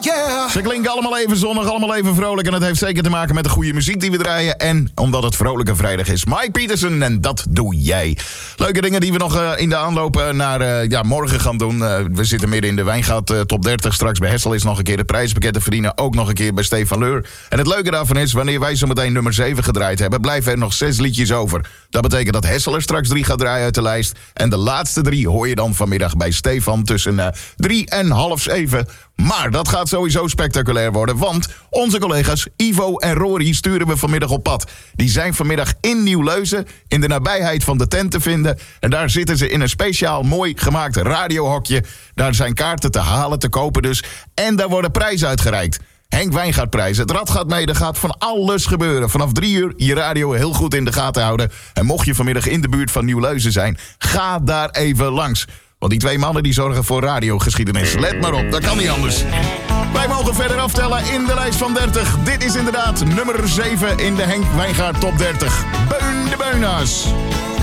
yeah. Ze klinken allemaal even zonnig, allemaal even vrolijk. En dat heeft zeker te maken met de goede muziek die we draaien. En omdat het Vrolijke Vrijdag is. Mike Pietersen, en dat doe jij. Leuke dingen die we nog in de aanloop naar morgen gaan doen. We zitten midden in de Wijngaard top 30. Straks bij Hessel is nog een keer de prijzenpakket te verdienen. Ook nog een keer bij Stefan Leur. En het leuke daarvan is, wanneer wij zo meteen nummer 7 gedraaid hebben, blijven er nog 6 liedjes over. Dat betekent dat Hessel er straks 3 gaat draaien uit de lijst. En de laatste 3 hoor je dan vanmiddag bij Stefan tussen 3 en half 7. Maar dat gaat sowieso spectaculair worden, want onze collega's Ivo en Rory sturen we vanmiddag op pad. Die zijn vanmiddag in Nieuw-Leuzen, in de nabijheid van de tent te vinden. En daar zitten ze in een speciaal mooi gemaakt radiohokje. Daar zijn kaarten te halen, te kopen dus. En daar worden prijzen uitgereikt. Henk Wijngaardprijs. Het rad gaat mee, er gaat van alles gebeuren. Vanaf 3 uur je radio heel goed in de gaten houden. En mocht je vanmiddag in de buurt van Nieuw-Leuzen zijn, ga daar even langs. Want die 2 mannen die zorgen voor radiogeschiedenis. Let maar op, dat kan niet anders. Wij mogen verder aftellen in de lijst van 30. Dit is inderdaad nummer 7 in de Henk Wijngaard top 30. Beun de Beuna's.